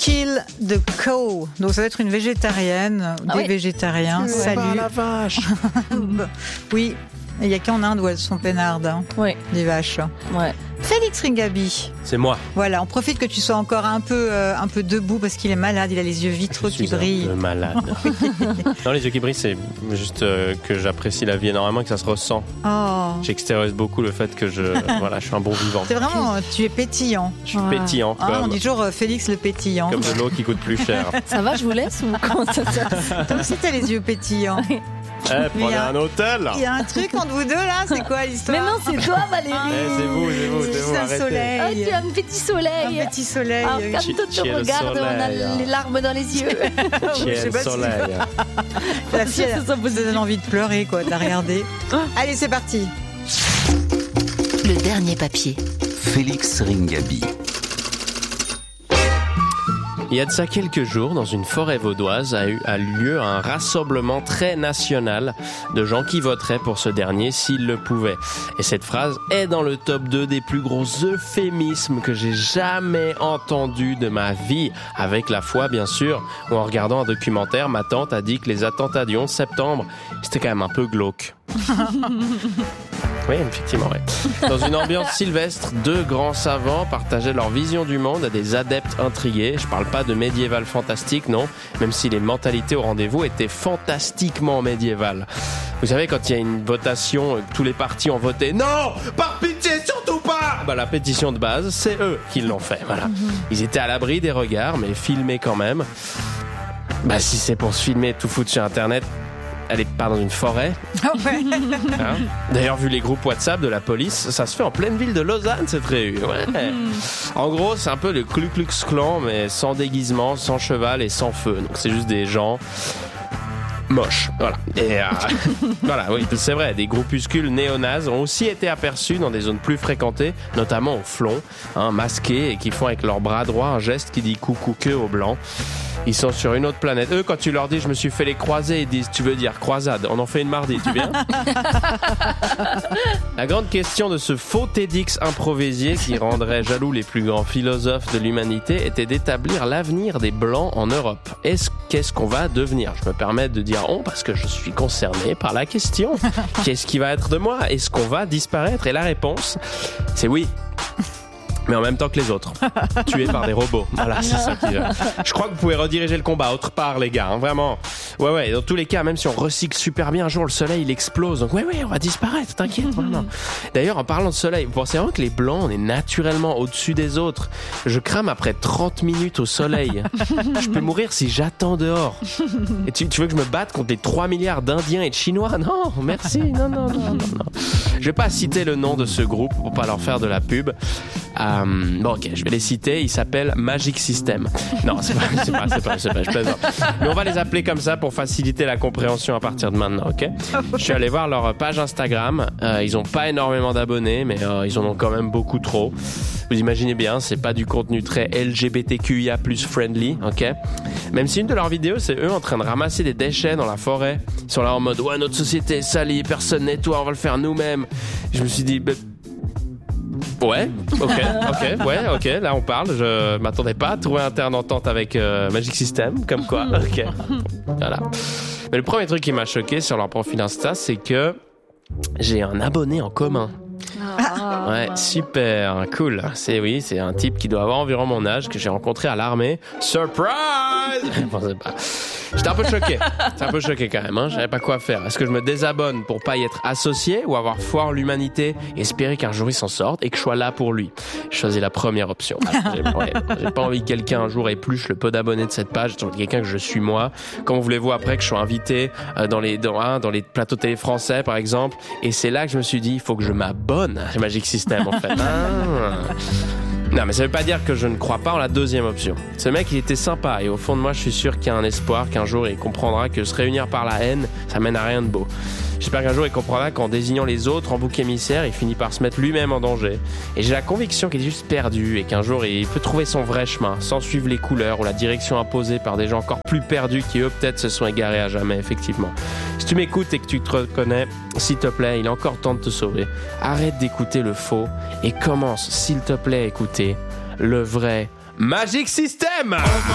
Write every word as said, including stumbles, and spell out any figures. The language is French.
Kill the Cow. Donc ça va être une végétarienne, Ah des oui. végétariens. C'est Salut. pas la vache. Oui, il y a qu'en Inde où elles sont peinardes, hein, Oui, les vaches. ouais. Félix Ringaby. C'est moi. Voilà, on profite que tu sois encore un peu, euh, un peu debout parce qu'il est malade. Il a les yeux vitreux Je qui suis un brillent. peu malade. Non, les yeux qui brillent, c'est juste euh, que j'apprécie la vie énormément et que ça se ressent. Oh, J'extériorise beaucoup le fait que je, voilà, je suis un bon vivant. c'est vraiment, tu es pétillant. Je suis Ouais. pétillant Ah, on comme, dit toujours euh, Félix le pétillant. comme de l'eau qui coûte plus cher. Ça va, je vous laisse ou comment ça se passe? Toi aussi, t'as les yeux pétillants. Eh, prenez Il y a- un hôtel. Il y a un truc entre vous deux là, c'est quoi Mais l'histoire? non, c'est toi, Valérie. Eh, c'est vous, c'est vous, c'est vous, C'est un arrêtez. soleil. Ah, tu as un petit soleil. Un petit soleil. Ah, oui. quand Qui- on qui est te le regarde, on a soleil, hein. les larmes dans les yeux. Qui Je est sais le pas si- soleil. La fille, elle, ça vous donne envie de pleurer, quoi, de la regarder. Allez, c'est parti. Le dernier papier. Félix Ringaby. Il y a de ça quelques jours, dans une forêt vaudoise, a eu a lieu un rassemblement très national de gens qui voteraient pour ce dernier s'ils le pouvaient. Et cette phrase est dans le top deux des plus gros euphémismes que j'ai jamais entendus de ma vie. Avec la foi, bien sûr, où en regardant un documentaire, ma tante a dit que les attentats du onze septembre, c'était quand même un peu glauque. Oui, effectivement, oui. Dans une ambiance sylvestre, deux grands savants partageaient leur vision du monde à des adeptes intrigués. Je parle pas de médiéval fantastique, non, même si les mentalités au rendez-vous étaient fantastiquement médiévales. Vous savez, quand il y a une votation, tous les partis ont voté « Non, par pitié, surtout pas !» Bah, la pétition de base, c'est eux qui l'ont fait, voilà. Ils étaient à l'abri des regards, mais filmés quand même. Bah, si c'est pour se filmer et tout foutre sur Internet, elle est pas dans une forêt. Ouais. Hein. D'ailleurs, vu les groupes WhatsApp de la police, ça se fait en pleine ville de Lausanne, cette réunion. Ouais. En gros, c'est un peu le Ku Klux Klan, mais sans déguisement, sans cheval et sans feu. Donc c'est juste des gens moches. Voilà. Et euh, voilà, oui, c'est vrai. Des groupuscules néo-nazis ont aussi été aperçus dans des zones plus fréquentées, notamment au Flon, hein, masqués et qui font avec leur bras droit un geste qui dit coucou que aux blancs. Ils sont sur une autre planète. Eux, quand tu leur dis je me suis fait les croisés, ils disent tu veux dire croisade. On en fait une mardi, tu viens? La grande question de ce faux TEDx improvisé qui rendrait jaloux les plus grands philosophes de l'humanité était d'établir l'avenir des Blancs en Europe. Est-ce qu'est-ce qu'on va devenir? Je me permets de dire on parce que je suis concerné par la question. Qu'est-ce qui va être de moi? Est-ce qu'on va disparaître? Et la réponse, c'est oui. Mais en même temps que les autres. Tués par des robots. Voilà, c'est ça qui va. Je crois que vous pouvez rediriger le combat autre part, les gars, hein, vraiment. Ouais, ouais, dans tous les cas, même si on recycle super bien, un jour le soleil il explose. Donc, ouais, ouais, on va disparaître, t'inquiète, vraiment. D'ailleurs, en parlant de soleil, vous pensez vraiment que les blancs, on est naturellement au-dessus des autres? Je crame après trente minutes au soleil. Je peux mourir si j'attends dehors. Et tu, tu veux que je me batte contre les trois milliards d'Indiens et de Chinois? Non, merci, non, non, non, non, non. Je vais pas citer le nom de ce groupe pour pas leur faire de la pub. Euh, bon, ok, je vais les citer. Ils s'appellent Magic System. Non, c'est pas, c'est pas, c'est pas, c'est pas, je plaisante. Mais on va les appeler comme ça pour faciliter la compréhension à partir de maintenant, ok? Je suis allé voir leur page Instagram. Euh, ils ont pas énormément d'abonnés, mais euh, ils en ont quand même beaucoup trop. Vous imaginez bien, c'est pas du contenu très L G B T Q I A plus friendly, ok? Même si une de leurs vidéos, c'est eux en train de ramasser des déchets dans la forêt. Ils sont là en mode, ouais, notre société est salie, personne nettoie, on va le faire nous-mêmes. Je me suis dit, bah, ouais, ok, ok, ouais, ok, là on parle, je m'attendais pas à trouver un terme d'entente avec euh, Magic System, comme quoi, ok, voilà. Mais le premier truc qui m'a choqué sur leur profil Insta, c'est que j'ai un abonné en commun. Ah. Ouais, super, cool. C'est oui, c'est un type qui doit avoir environ mon âge que j'ai rencontré à l'armée. Surprise! Je pensais pas. J'étais un peu choqué. J'étais un peu choqué quand même, hein. Je savais pas quoi faire. Est-ce que je me désabonne pour pas y être associé ou avoir foi en l'humanité et espérer qu'un jour il s'en sorte et que je sois là pour lui? Je choisis la première option. J'ai, ouais, j'ai pas envie que quelqu'un un jour épluche le peu d'abonnés de cette page. J'ai envie de quelqu'un que je suis moi. Comment voulez-vous après que je sois invité euh, dans les dans, hein, dans les plateaux télé français par exemple? Et c'est là que je me suis dit, il faut que je m'abonne à Magic System en fait. Ah. Non, mais ça veut pas dire que je ne crois pas en la deuxième option. Ce mec, il était sympa et au fond de moi, je suis sûr qu'il y a un espoir qu'un jour il comprendra que se réunir par la haine, ça mène à rien de beau. J'espère qu'un jour il comprendra qu'en désignant les autres en bouc émissaire, il finit par se mettre lui-même en danger. Et j'ai la conviction qu'il est juste perdu et qu'un jour il peut trouver son vrai chemin sans suivre les couleurs ou la direction imposée par des gens encore plus perdus qui eux peut-être se sont égarés à jamais, effectivement. Si tu m'écoutes et que tu te reconnais, s'il te plaît, il est encore temps de te sauver. Arrête d'écouter le faux et commence, s'il te plaît, à écouter le vrai Magic System.